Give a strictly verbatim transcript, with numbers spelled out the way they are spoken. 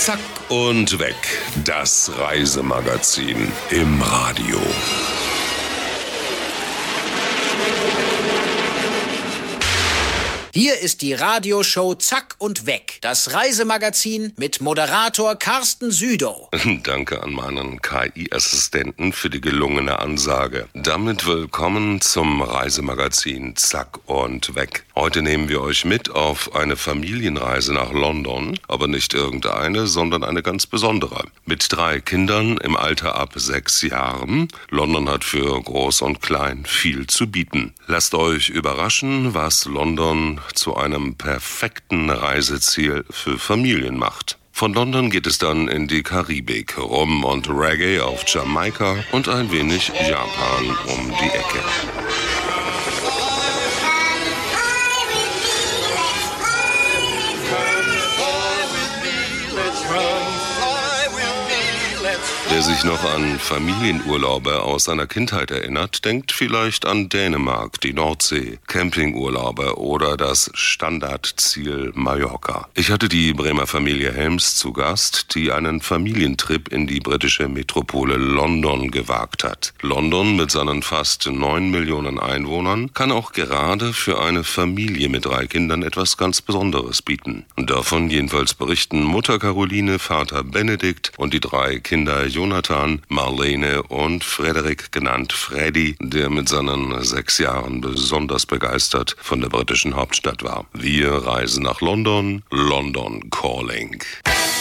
Zack und weg, das Reisemagazin im Radio. Hier ist die Radioshow Zack und weg, das Reisemagazin mit Moderator Carsten Südow. Danke an meinen K I-Assistenten für die gelungene Ansage. Damit willkommen zum Reisemagazin Zack und weg. Heute nehmen wir euch mit auf eine Familienreise nach London, aber nicht irgendeine, sondern eine ganz besondere. Mit drei Kindern im Alter ab sechs Jahren. London hat für Groß und Klein viel zu bieten. Lasst euch überraschen, was London zu einem perfekten Reiseziel für Familien macht. Von London geht es dann in die Karibik, Rum und Reggae auf Jamaika und ein wenig Japan um die Ecke. Wer sich noch an Familienurlaube aus seiner Kindheit erinnert, denkt vielleicht an Dänemark, die Nordsee, Campingurlaube oder das Standardziel Mallorca. Ich hatte die Bremer Familie Helms zu Gast, die einen Familientrip in die britische Metropole London gewagt hat. London mit seinen fast neun Millionen Einwohnern kann auch gerade für eine Familie mit drei Kindern etwas ganz Besonderes bieten. Und davon jedenfalls berichten Mutter Caroline, Vater Benedikt und die drei Kinder Jonathan, Marlene und Frederik, genannt Freddy, der mit seinen sechs Jahren besonders begeistert von der britischen Hauptstadt war. Wir reisen nach London, London Calling.